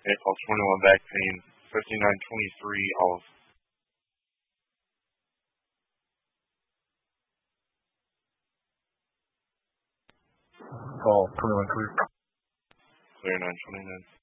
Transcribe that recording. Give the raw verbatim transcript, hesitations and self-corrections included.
A call twenty-one back pain, fifty-nine twenty-three off. Call twenty-one clear. Clear nine twenty-nine.